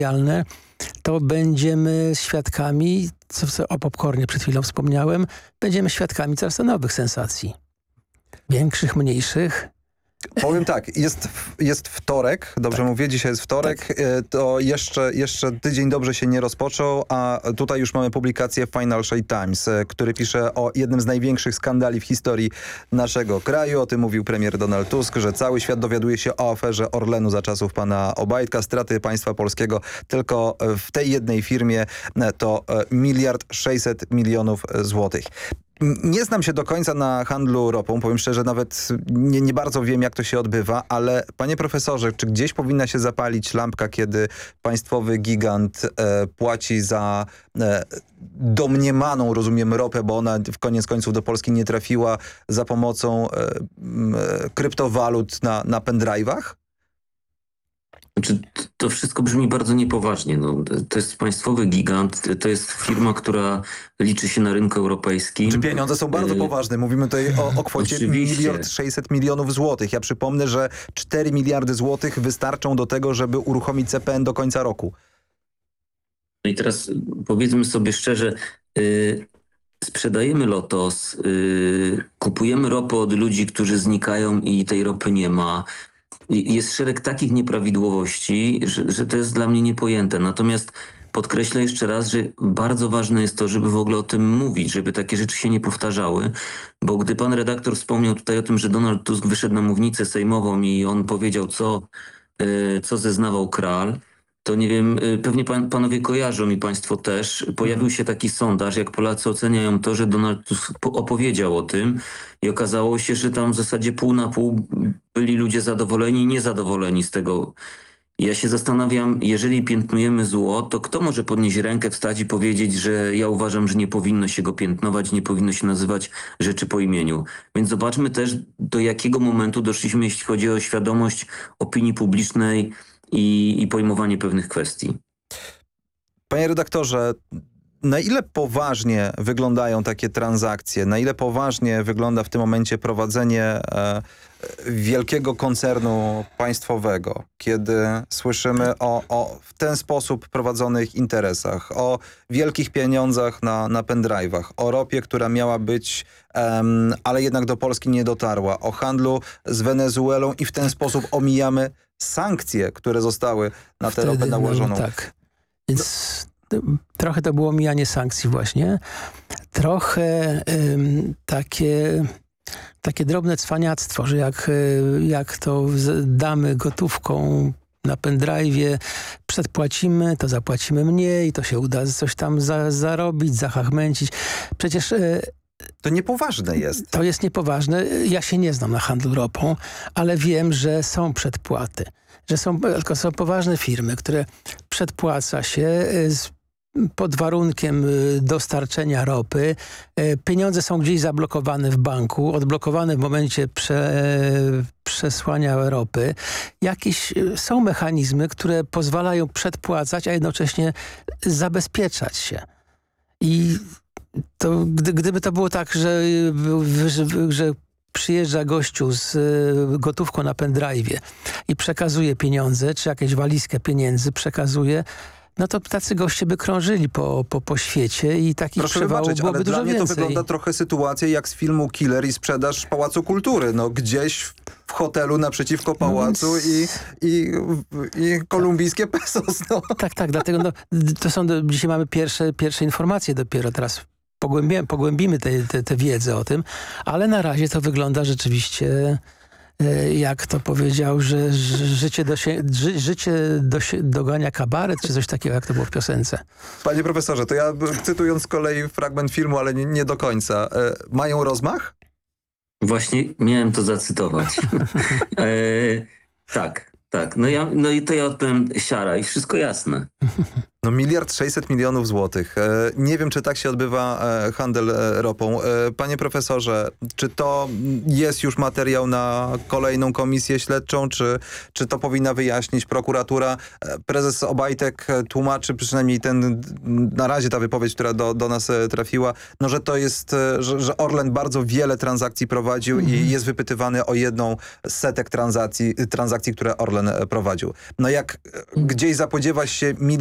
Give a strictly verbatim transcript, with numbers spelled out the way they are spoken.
materialne, to będziemy świadkami, co, co o popcornie przed chwilą wspomniałem, będziemy świadkami coraz to nowych sensacji. Większych, mniejszych. Powiem tak, jest, jest wtorek, dobrze tak. mówię, dzisiaj jest wtorek, tak. to jeszcze, jeszcze tydzień dobrze się nie rozpoczął, a tutaj już mamy publikację Financial Times, który pisze o jednym z największych skandali w historii naszego kraju. O tym mówił premier Donald Tusk, że cały świat dowiaduje się o aferze Orlenu za czasów pana Obajtka. Straty państwa polskiego tylko w tej jednej firmie to miliard sześćset milionów złotych. Nie znam się do końca na handlu ropą, powiem szczerze, nawet nie, nie bardzo wiem, jak to się odbywa, ale panie profesorze, czy gdzieś powinna się zapalić lampka, kiedy państwowy gigant e, płaci za e, domniemaną, rozumiem, ropę, bo ona w koniec końców do Polski nie trafiła, za pomocą e, e, kryptowalut na, na pendrive'ach? Znaczy, to wszystko brzmi bardzo niepoważnie. No, to jest państwowy gigant, to jest firma, która liczy się na rynku europejskim. Czy pieniądze są bardzo poważne? Mówimy tutaj o, o kwocie miliard sześćset milionów złotych. Ja przypomnę, że cztery miliardy złotych wystarczą do tego, żeby uruchomić C P N do końca roku. No i teraz powiedzmy sobie szczerze, yy, sprzedajemy Lotos, yy, kupujemy ropę od ludzi, którzy znikają i tej ropy nie ma. Jest szereg takich nieprawidłowości, że, że to jest dla mnie niepojęte. Natomiast podkreślę jeszcze raz, że bardzo ważne jest to, żeby w ogóle o tym mówić, żeby takie rzeczy się nie powtarzały, bo gdy pan redaktor wspomniał tutaj o tym, że Donald Tusk wyszedł na mównicę sejmową i on powiedział, co, co zeznawał Kral, to nie wiem, pewnie pan, panowie kojarzą i państwo też. Pojawił się taki sondaż, jak Polacy oceniają to, że Donald Tusk opowiedział o tym i okazało się, że tam w zasadzie pół na pół byli ludzie zadowoleni i niezadowoleni z tego. Ja się zastanawiam, jeżeli piętnujemy zło, to kto może podnieść rękę, wstać i powiedzieć, że ja uważam, że nie powinno się go piętnować, nie powinno się nazywać rzeczy po imieniu. Więc zobaczmy też, do jakiego momentu doszliśmy, jeśli chodzi o świadomość opinii publicznej i, i pojmowanie pewnych kwestii. Panie redaktorze, na ile poważnie wyglądają takie transakcje? Na ile poważnie wygląda w tym momencie prowadzenie e, wielkiego koncernu państwowego, kiedy słyszymy o, o w ten sposób prowadzonych interesach, o wielkich pieniądzach na, na pendrive'ach, o ropie, która miała być, um, ale jednak do Polski nie dotarła, o handlu z Wenezuelą i w ten sposób omijamy sankcje, które zostały na tę ropę nałożoną. No, tak. Więc trochę to było mijanie sankcji właśnie. Trochę ym, takie, takie drobne cwaniactwo, że jak, jak to damy gotówką na pendrive'ie, przedpłacimy, to zapłacimy mniej, to się uda coś tam za, zarobić, zahachmęcić. Przecież y, to niepoważne jest. To jest niepoważne. Ja się nie znam na handlu ropą, ale wiem, że są przedpłaty. Że są, tylko są poważne firmy, które przedpłaca się z, pod warunkiem dostarczenia ropy. Pieniądze są gdzieś zablokowane w banku, odblokowane w momencie prze, przesłania ropy. Jakieś są mechanizmy, które pozwalają przedpłacać, a jednocześnie zabezpieczać się. I to, gdy, gdyby to było tak, że, że, że przyjeżdża gościu z gotówką na pendrive'ie i przekazuje pieniądze, czy jakąś walizkę pieniędzy przekazuje, no to tacy goście by krążyli po, po, po świecie i takich Proszę przewałów wybaczyć, byłoby ale dużo dla mnie więcej. to wygląda trochę sytuacja jak z filmu Killer i sprzedaż Pałacu Kultury. No gdzieś w hotelu naprzeciwko pałacu no więc... i, i, i kolumbijskie pesos. No. Tak, tak, dlatego no, to są, dzisiaj mamy pierwsze, pierwsze informacje dopiero teraz. Pogłębimy, pogłębimy tę wiedzę o tym, ale na razie to wygląda rzeczywiście, jak to powiedział, że życie, dosie, ży, życie dosie, dogania kabaret, czy coś takiego, jak to było w piosence. Panie profesorze, to ja cytując z kolei fragment filmu, ale nie, nie do końca. E, mają rozmach? Właśnie miałem to zacytować. e, tak, tak. No, ja, no i to ja odpowiem siara i wszystko jasne. No miliard sześćset milionów złotych. E, nie wiem, czy tak się odbywa e, handel e, ropą. E, panie profesorze, czy to jest już materiał na kolejną komisję śledczą, czy, czy to powinna wyjaśnić prokuratura? E, prezes Obajtek tłumaczy, przynajmniej ten, na razie ta wypowiedź, która do, do nas e, trafiła, no, że to jest, e, że, że Orlen bardzo wiele transakcji prowadził mhm. i jest wypytywany o jedną z setek transakcji, transakcji, które Orlen e, prowadził. No jak e, gdzieś zapodziewa się miliard